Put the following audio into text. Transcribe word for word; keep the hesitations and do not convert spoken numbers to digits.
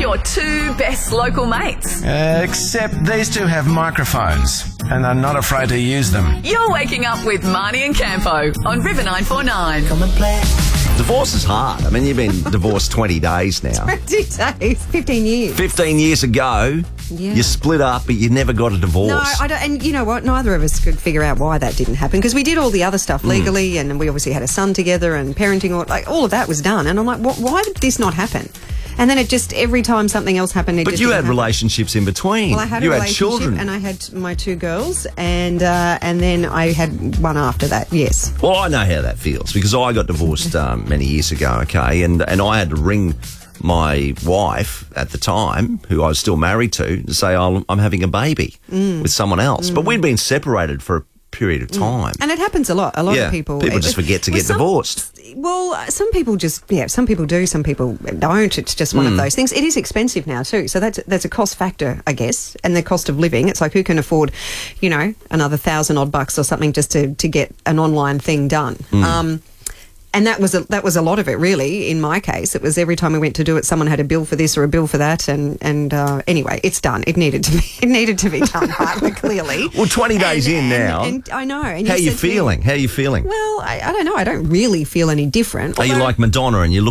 your two best local mates. Uh, except these two have microphones and are not afraid to use them. You're waking up with Marnie and Campo on River nine four nine. Come and play. Divorce is hard. I mean, you've been divorced twenty days now. twenty days, fifteen years. fifteen years ago, Yeah. you split up, but you never got a divorce. No, I don't, and you know what? Neither of us could figure out why that didn't happen because we did all the other stuff legally, mm. and we obviously had a son together, and parenting, all like all of that was done. And I'm like, what, why did this not happen? And then it just every time something else happened, it but just you didn't had happen. relationships in between. Well, I had you a had relationship, children, and I had my two girls, and uh, and then I had one after that. Yes. Well, I know how that feels because I got divorced um, many years ago. Okay, and and I had to ring my wife at the time, who I was still married to, to say, oh, I'm having a baby mm. with someone else. Mm. But we'd been separated for a period of time. Mm. And it happens a lot. A lot yeah, of people... People it, just forget to well, get some, divorced. Well, some people just... Yeah, some people do, some people don't. It's just one mm. of those things. It is expensive now too. So that's, that's a cost factor, I guess. And the cost of living. It's like who can afford, you know, another thousand odd bucks or something just to, to get an online thing done. Mm. Um And that was a, that was a lot of it, really. In my case, it was every time we went to do it, someone had a bill for this or a bill for that, and and uh, anyway, it's done. It needed to be it needed to be done, right, clearly. Well, twenty days and, in and, now. and I know. And how are you said to me, feeling? How are you feeling? Well, I, I don't know. I don't really feel any different. Are you although- like Madonna and you look